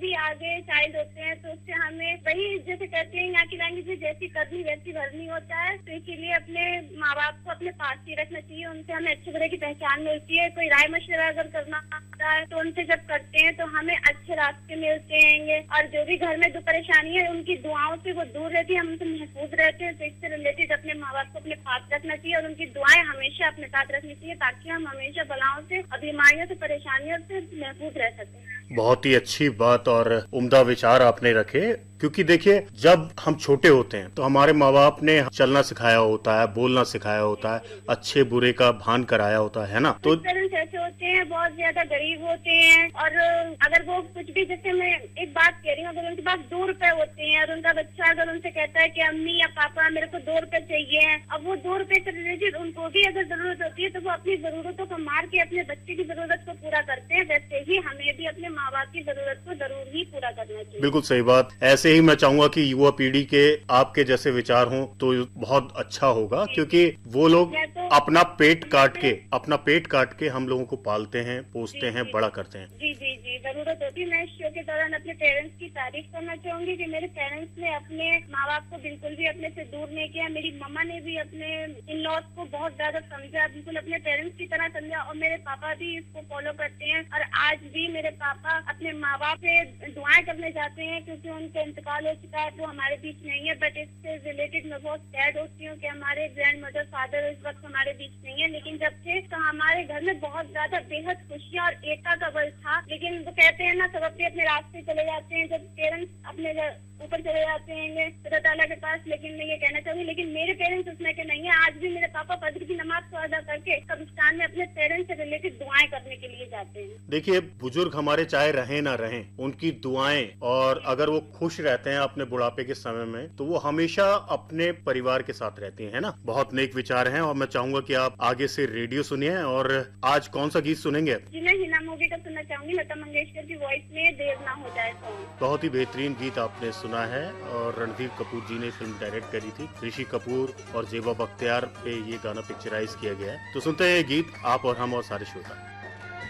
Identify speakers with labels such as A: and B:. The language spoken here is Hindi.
A: भी आगे चाइल्ड होते हैं तो उससे हमें वही जैसे कहते हैं यहाँ की लैंग्वेज में जैसी करनी वैसी भरनी होता है। तो इसीलिए अपने माँ बाप को अपने पास ही रखना चाहिए, उनसे हमें अच्छे बुरे की पहचान मिलती है। कोई राय मशवरा अगर करना होता है तो उनसे जब करते हैं तो हमें अच्छे रास्ते मिलते हैं। और जो भी घर में जो परेशानी है उनकी दुआओं से वो दूर रहती है, हम उनसे महफूज रहते हैं। तो इससे रिलेटेड अपने माँ बाप को अपने पास रखना चाहिए और उनकी दुआएं हमेशा अपने साथ रखनी चाहिए ताकि हम हमेशा बलाओं से और बीमारियों से परेशानियों से महफूज रह सकें।
B: बहुत ही अच्छी बात और उम्दा विचार आपने रखे, क्योंकि देखिए जब हम छोटे होते हैं तो हमारे माँ बाप ने चलना सिखाया होता है, बोलना सिखाया होता है, अच्छे बुरे का भान कराया होता है ना। तो
A: ऐसे होते हैं बहुत ज्यादा गरीब होते हैं और अगर वो कुछ भी, जैसे मैं एक बात कह रही हूँ, अगर उनके पास 2 रुपए होते हैं और उनका बच्चा अगर उनसे कहता है कि अम्मी या पापा मेरे को 2 रुपए चाहिए, अब वो 2 रुपए से रिलेटेड उनको भी अगर जरूरत होती है तो वो अपनी जरूरतों को मार के अपने बच्चे की जरूरत को पूरा करते हैं। वैसे ही हमें भी अपने माँ बाप की जरूरत को जरूर ही पूरा करना चाहिए।
B: बिल्कुल सही बात। ऐसे ही मैं चाहूंगा कि युवा पीढ़ी के आपके जैसे विचार हों तो बहुत अच्छा होगा, क्योंकि वो लोग अपना पेट काट के हम लोगों को पालते हैं, पोसते हैं, बड़ा करते हैं।
A: जी जी जी, जरूरत होती है। मैं इस शो के दौरान अपने पेरेंट्स की तारीफ करना चाहूंगी कि मेरे पेरेंट्स ने अपने माँ बाप को बिल्कुल भी अपने से दूर नहीं किया। मेरी मम्मा ने भी अपने इन लॉज को बहुत ज्यादा समझा, बिल्कुल अपने पेरेंट्स की तरह समझा और मेरे पापा भी इसको फॉलो करते हैं। और आज भी मेरे पापा अपने माँ बाप से दुआएं करने जाते हैं क्योंकि उनका इंतकाल हो चुका है, तो हमारे बीच नहीं है। बट इससे रिलेटेड मैं बहुत सैड होती हूँ कि हमारे ग्रैंड मदर फादर इस वक्त हमारे बीच नहीं है, लेकिन जब थे तो हमारे घर में बहुत ज्यादा बेहद खुशियाँ और एकता का बल था। लेकिन वो कहते हैं ना, सब अपने अपने रास्ते चले जाते हैं, जब पेरेंट्स अपने ऊपर चले जाते हैं खुदा ताला के पास। लेकिन मैं ये कहना चाहूंगी, लेकिन मेरे पेरेंट्स उसमें के नहीं है। आज भी मेरे पापा फजर की नमाज को अदा करके कब्रिस्तान में अपने पेरेंट्स से रिलेटेड दुआएं करने के लिए जाते हैं।
B: देखिए बुजुर्ग हमारे चाहे रहे ना रहे, उनकी दुआएं और अगर वो खुश रहते हैं अपने बुढ़ापे के समय में तो वो हमेशा अपने परिवार के साथ रहते हैं, है ना। बहुत नेक विचार हैं और मैं चाहूंगा कि आप आगे से रेडियो सुनिए। और आज कौन सा गीत सुनेंगे?
A: जी, मैं हिना मूवी का सुनना चाहूंगी, लता मंगेशकर की वॉइस में, देर ना हो जाए तो।
B: बहुत ही बेहतरीन गीत आपने सुना है और रणधीर कपूर जी ने फिल्म डायरेक्ट करी थी। ऋषि कपूर और जेबा बख्तियार पे ये गाना पिक्चराइज किया गया है। तो सुनते हैं ये गीत, आप और हम और सारे श्रोता।